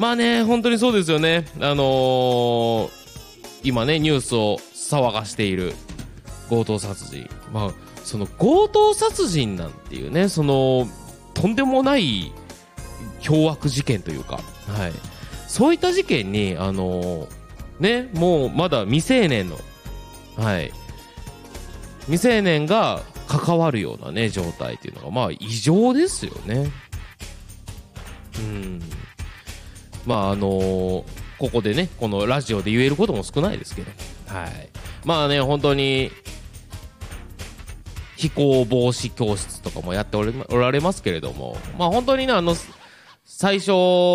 まあね、本当にそうですよね。今ね、ニュースを騒がしている強盗殺人。まあ、その強盗殺人なんていうね、その、とんでもない凶悪事件というか、はい。そういった事件に、ね、もうまだ未成年の、はい。未成年が関わるようなね、状態っていうのが、まあ、異常ですよね。まあ、ここでね、このラジオで言えることも少ないですけど、はい。まあね、本当に、非行防止教室とかもやっておられますけれども、まあ本当にね、最初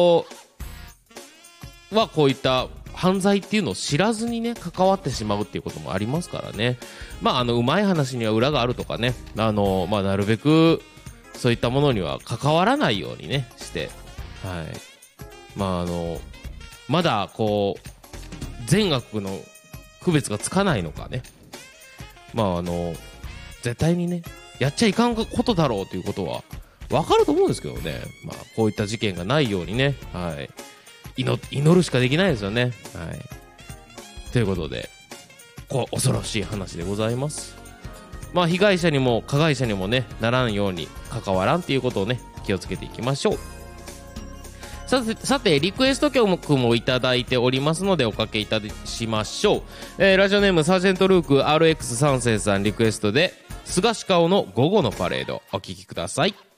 はこういった犯罪っていうのを知らずにね、関わってしまうっていうこともありますからね。まあうまい話には裏があるとかね、まあなるべくそういったものには関わらないようにね、して、はい。まあまだこう、善悪の区別がつかないのかね。まあ絶対にね、やっちゃいかんことだろうということは、わかると思うんですけどね。まあこういった事件がないようにね、はい。祈るしかできないですよね。はい。ということで、恐ろしい話でございます。まあ被害者にも加害者にもね、ならんように関わらんっていうことをね、気をつけていきましょう。さて、リクエスト曲もいただいておりますのでおかけいたしましょう。ラジオネームサージェントルーク RX3 世さんリクエストで、菅氏顔の午後のパレードお聴きください。